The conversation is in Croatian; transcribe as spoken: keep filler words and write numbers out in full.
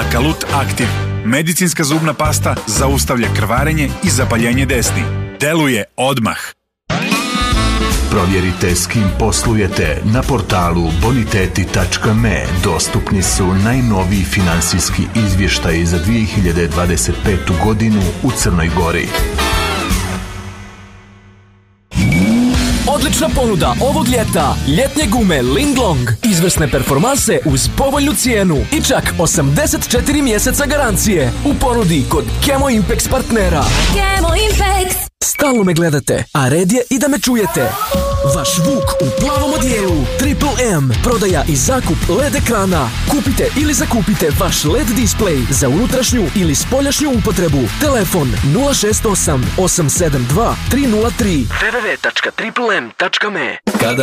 Bakalut Active. Medicinska zubna pasta zaustavlja krvarenje i zapaljenje desni. Deluje odmah. Provjerite s kim poslujete na portalu boniteti tačka me. Dostupni su najnoviji finansijski izvještaji za dvije hiljade dvadeset petu godinu u Crnoj Gori. Odlična ponuda ovog ljeta. Ljetne gume Linglong. Izvrsne performanse uz povoljnu cijenu i čak osamdeset četiri mjeseca garancije. U ponudi kod Kemo Impex partnera. Kemo Impex. Stalno me gledate, a red je i da me čujete. Vaš Vuk u plavom odijelu. Triple M. Prodaja i zakup L E D ekrana. Kupite ili zakupite vaš L E D display za unutrašnju ili spoljašnju upotrebu. Telefon nula šest osam osam sedam dva tri nula tri. w w w tačka triple m tačka me.